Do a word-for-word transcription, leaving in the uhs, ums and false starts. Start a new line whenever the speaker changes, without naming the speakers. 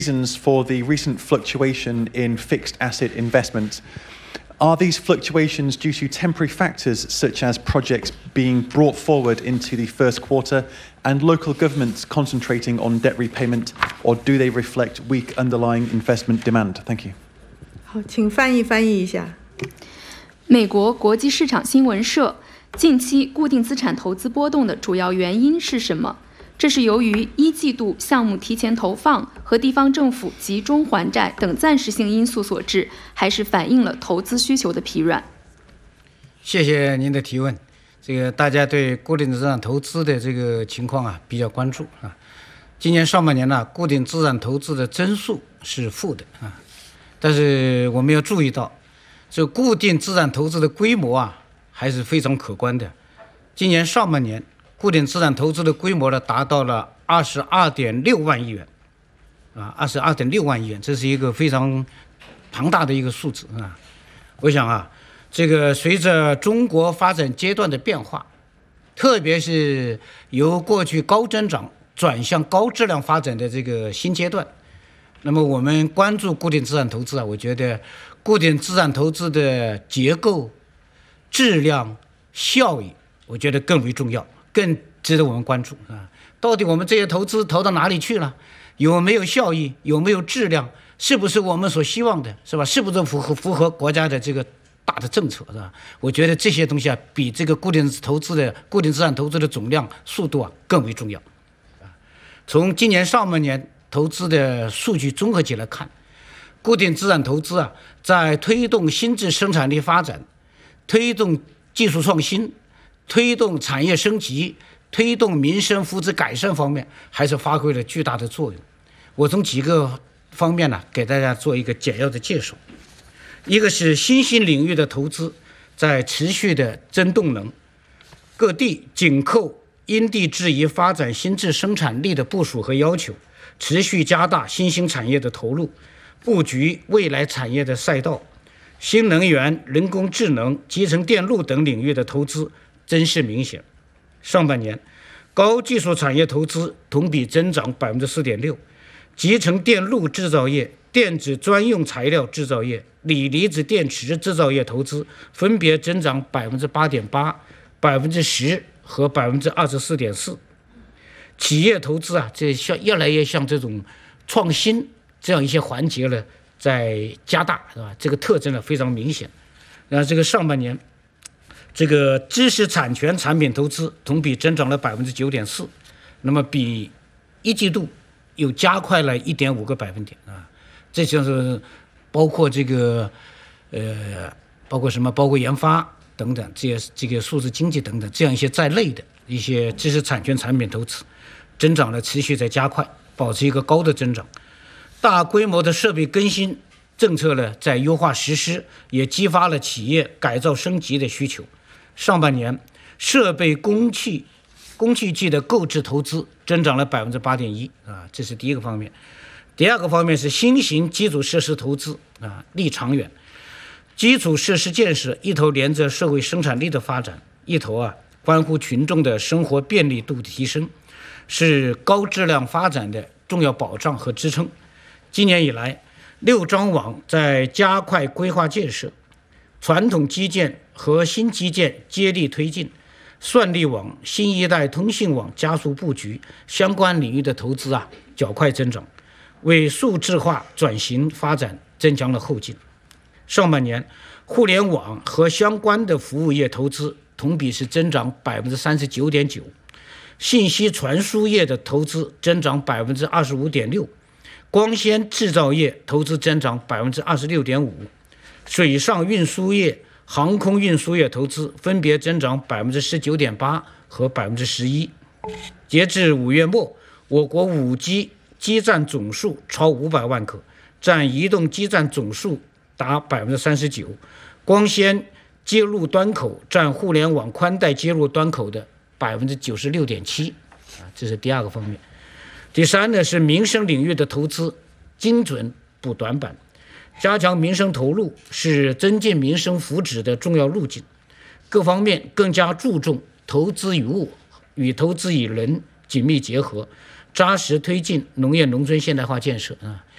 reasons for the recent fluctuation in fixed asset investment. Are these fluctuations due to temporary factors such as projects being brought forward into the first quarter and local governments concentrating on debt repayment, or do they reflect weak underlying investment demand? Thank you.
好，请翻译翻译一下。
美国国际市场新闻社，近期固定资产投资波动的主要原因是什么？这是由于一季度项目提前投放和地方政府集中还债等暂时性因素所致，还是反映了投资需求的疲软？
谢谢您的提问。这个大家对固定资产投资的这个情况啊比较关注啊。今年上半年呢，固定资产投资的增速是负的啊，但是我们要注意到，这固定资产投资的规模啊还是非常可观的。今年上半年，固定资产投资的规模呢，达到了二十二点六万亿元，啊，二十二点六万亿元，这是一个非常庞大的一个数字啊。我想啊，这个随着中国发展阶段的变化，特别是由过去高增长转向高质量发展的这个新阶段，那么我们关注固定资产投资啊，我觉得固定资产投资的结构、质量、效益，我觉得更为重要。更值得我们关注啊！到底我们这些投资投到哪里去了？有没有效益？有没有质量？是不是我们所希望的？是吧？是不是符合符合国家的这个大的政策？是吧？我觉得这些东西啊，比这个固定投资的固定资产投资的总量、速度啊更为重要。啊，从今年上半年投资的数据综合起来看，固定资产投资啊，在推动新质生产力发展、推动技术创新、推动产业升级、推动民生福祉改善方面，还是发挥了巨大的作用。我从几个方面呢，给大家做一个简要的介绍。一个是新兴领域的投资在持续的增动能，各地紧扣因地制宜发展新质生产力的部署和要求，持续加大新兴产业的投入，布局未来产业的赛道。新能源、人工智能、集成电路等领域的投资增势明显。上半年，高技术产业投资同比增长 百分之四点六， 集成电路制造业、电子专用材料制造业、锂离子电池制造业投资分别增长 百分之八点八、百分之十 和 百分之二十四点四。企业投资啊，这像越来越像这种创新这样一些环节呢，在加大，是吧？这个特征呢非常明显。然后这个上半年，这个知识产权产品投资同比增长了 百分之九点四， 那么比一季度又加快了 一点五个百分点啊。这就是包括这个呃，包括什么，包括研发等等，这些这个数字经济等等这样一些在内的一些知识产权产品投资增长呢持续在加快，保持一个高的增长。大规模的设备更新政策呢在优化实施，也激发了企业改造升级的需求。上半年，设备工器、工具机的购置投资增长了 百分之八点一 啊，这是第一个方面。第二个方面是新型基础设施投资啊，立长远。基础设施建设一头连着社会生产力的发展，一头啊关乎群众的生活便利度的提升，是高质量发展的重要保障和支撑。今年以来，六张网在加快规划建设，传统基建和新基建接力推进，算力网、新一代通信网加速布局，相关领域的投资啊较快增长，为数字化转型发展增强了后劲。上半年，互联网和相关的服务业投资同比是增长 百分之三十九点九， 信息传输业的投资增长 百分之二十五点六， 光纤制造业投资增长 百分之二十六点五， 水上运输业、航空运输业投资分别增长 百分之十九点八 和 百分之十一。 截至五月末，我国 五 G 基站总数超五百万颗，占移动基站总数达 百分之三十九， 光纤接入端口占互联网宽带接入端口的 百分之九十六点七， 这是第二个方面。第三呢是民生领域的投资精准补短板，加强民生投入是增进民生福祉的重要路径，各方面更加注重投资与物与投资与人紧密结合，扎实推进农业农村现代化建设啊。